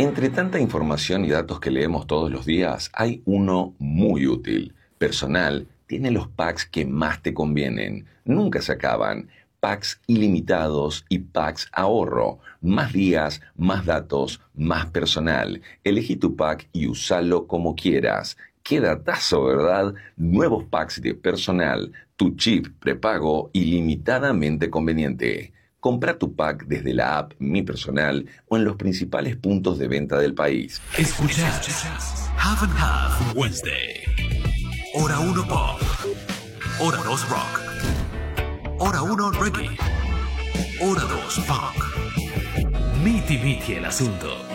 Entre tanta información y datos que leemos todos los días, hay uno muy útil. Personal tiene los packs que más te convienen. Nunca se acaban. Packs ilimitados y packs ahorro. Más días, más datos, más personal. Elegí tu pack y usalo como quieras. ¡Qué datazo!, ¿verdad? Nuevos packs de personal. Tu chip prepago ilimitadamente conveniente. Compra tu pack desde la app Mi Personal o en los principales puntos de venta del país. Escuchás Half and Half Wednesday. Hora 1 Pop. Hora 2 Rock. Hora 1 Reggae. Hora 2 Funk. Miti el asunto.